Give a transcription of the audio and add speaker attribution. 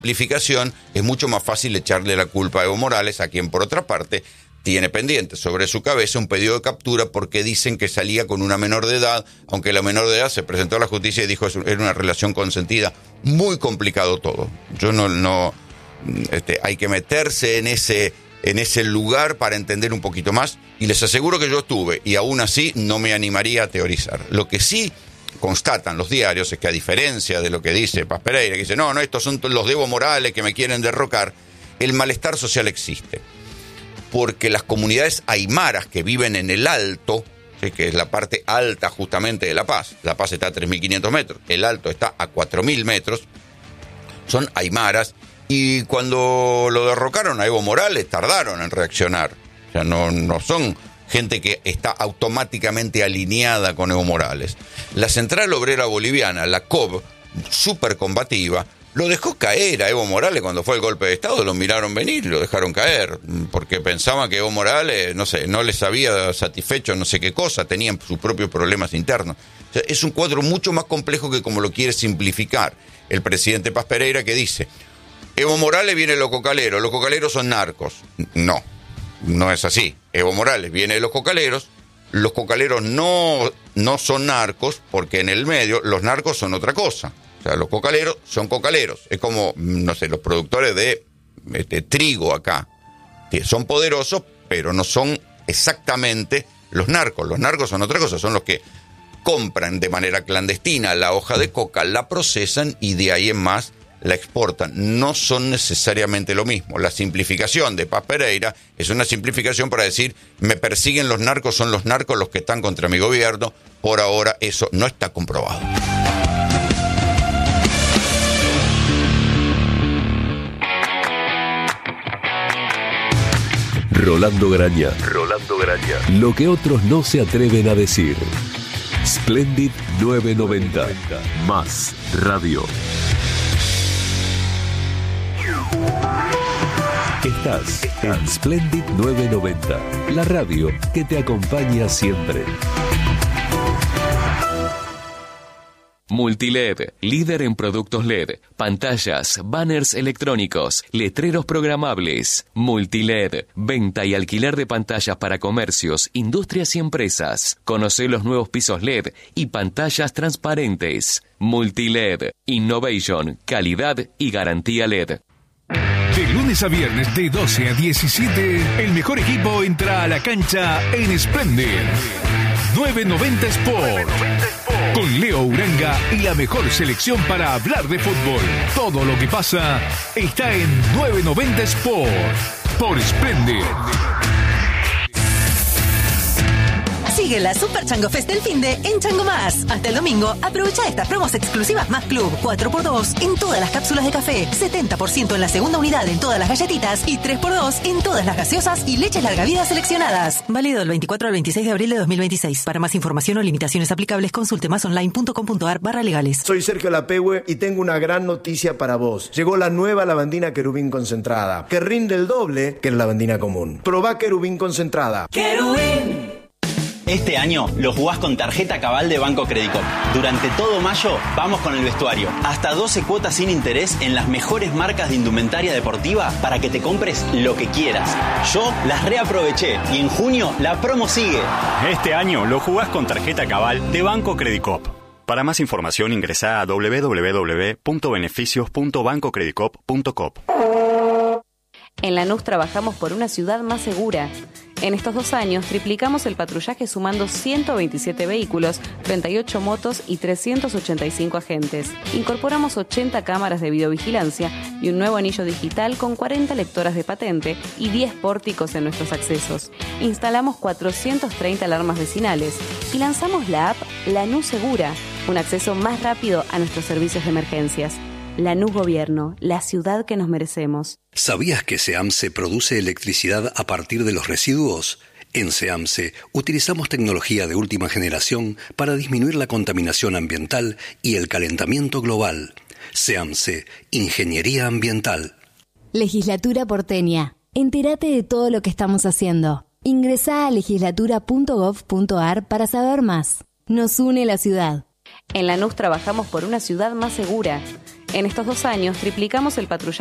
Speaker 1: simplificación es mucho más fácil echarle la culpa a Evo Morales, a quien por otra parte tiene pendiente sobre su cabeza un pedido de captura porque dicen que salía con una menor de edad, aunque la menor de edad se presentó a la justicia y dijo que era una relación consentida. Muy complicado todo. Yo hay que meterse en ese lugar para entender un poquito más, y les aseguro que yo estuve, y aún así no me animaría a teorizar. Lo que sí constatan los diarios es que, a diferencia de lo que dice Paz Pereira, que dice, no, estos son los de Evo Morales que me quieren derrocar, el malestar social existe. Porque las comunidades aymaras que viven en el Alto, ¿sí?, que es la parte alta justamente de La Paz está a 3.500 metros, el Alto está a 4.000 metros, son aymaras, y cuando lo derrocaron a Evo Morales tardaron en reaccionar. O sea, no son gente que está automáticamente alineada con Evo Morales. La Central Obrera Boliviana, la COB, súper combativa, lo dejó caer a Evo Morales cuando fue el golpe de Estado. Lo miraron venir y lo dejaron caer, porque pensaban que Evo Morales, no les había satisfecho no sé qué cosa, tenían sus propios problemas internos. O sea, es un cuadro mucho más complejo que como lo quiere simplificar el presidente Paz Pereira, que dice, Evo Morales viene de los cocaleros son narcos. No es así. Evo Morales viene de los cocaleros no son narcos, porque en el medio los narcos son otra cosa. O sea, los cocaleros son cocaleros. Es como, los productores de trigo acá, que son poderosos, pero no son exactamente los narcos. Los narcos son otra cosa, son los que compran de manera clandestina la hoja de coca, la procesan y de ahí en más la exportan. No son necesariamente lo mismo. La simplificación de Paz Pereira es una simplificación para decir, me persiguen los narcos, son los narcos los que están contra mi gobierno. Por ahora eso no está comprobado.
Speaker 2: Rolando Graña. Lo que otros no se atreven a decir. Splendid 990. Más radio. Estás en Splendid 990, la radio que te acompaña siempre.
Speaker 3: Multiled, líder en productos LED, pantallas, banners electrónicos, letreros programables. Multiled, venta y alquiler de pantallas para comercios, industrias y empresas. Conoce los nuevos pisos LED y pantallas transparentes. Multiled, innovation, calidad y garantía LED.
Speaker 4: De lunes a viernes de 12 a 17, el mejor equipo entra a la cancha en Splendid 990 Sport. Con Leo Uranga y la mejor selección para hablar de fútbol. Todo lo que pasa está en 990 Sport por Splendid.
Speaker 5: Sigue la Super Chango Fest del finde en Chango Más. Hasta el domingo, aprovecha estas promos exclusivas Más Club. 4x2 en todas las cápsulas de café, 70% en la segunda unidad en todas las galletitas y 3x2 en todas las gaseosas y leches larga vida seleccionadas. Válido del 24 al 26 de abril de 2026. Para más información o limitaciones aplicables, consulte masonline.com.ar/legales.
Speaker 6: Soy Sergio Lapehue y tengo una gran noticia para vos. Llegó la nueva lavandina Querubín concentrada, que rinde el doble que la lavandina común. Probá Querubín concentrada.
Speaker 5: ¡Querubín!
Speaker 7: Este año lo jugás con tarjeta Cabal de Banco Credicop. Durante todo mayo vamos con el vestuario. Hasta 12 cuotas sin interés en las mejores marcas de indumentaria deportiva para que te compres lo que quieras. Yo las reaproveché y en junio la promo sigue.
Speaker 8: Este año lo jugás con tarjeta Cabal de Banco Credicop. Para más información ingresá a www.beneficios.bancocredicop.com.
Speaker 9: En Lanús trabajamos por una ciudad más segura. En estos 2 años triplicamos el patrullaje sumando 127 vehículos, 38 motos y 385 agentes. Incorporamos 80 cámaras de videovigilancia y un nuevo anillo digital con 40 lectoras de patente y 10 pórticos en nuestros accesos. Instalamos 430 alarmas vecinales y lanzamos la app Lanús Segura, un acceso más rápido a nuestros servicios de emergencias. Lanús Gobierno, la ciudad que nos merecemos.
Speaker 10: ¿Sabías que SEAMSE produce electricidad a partir de los residuos? En SEAMSE utilizamos tecnología de última generación para disminuir la contaminación ambiental y el calentamiento global. SEAMSE, Ingeniería Ambiental.
Speaker 11: Legislatura porteña. Entérate de todo lo que estamos haciendo. Ingresá a legislatura.gov.ar para saber más. Nos une la ciudad.
Speaker 9: En Lanús trabajamos por una ciudad más segura. En estos 2 años triplicamos el patrullaje